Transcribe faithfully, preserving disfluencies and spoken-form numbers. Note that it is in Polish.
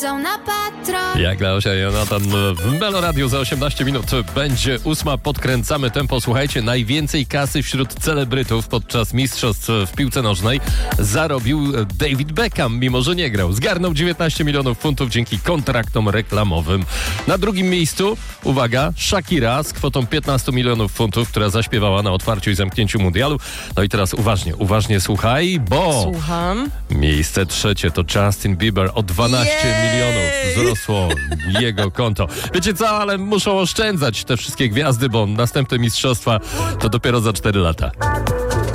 Jak dla Osia Jonatan w Meloradiu za osiemnaście minut będzie ósma. Podkręcamy tempo. Słuchajcie, najwięcej kasy wśród celebrytów podczas mistrzostw w piłce nożnej zarobił David Beckham, mimo że nie grał. Zgarnął dziewiętnaście milionów funtów dzięki kontraktom reklamowym. Na drugim miejscu, uwaga, Shakira z kwotą piętnaście milionów funtów, która zaśpiewała na otwarciu i zamknięciu mundialu. No i teraz uważnie, uważnie słuchaj, bo Słucham. miejsce trzecie to Justin Bieber. O dwanaście Jej! milionów wzrosło jego konto. Wiecie co, ale muszą oszczędzać te wszystkie gwiazdy, bo następne mistrzostwa to dopiero za cztery lata.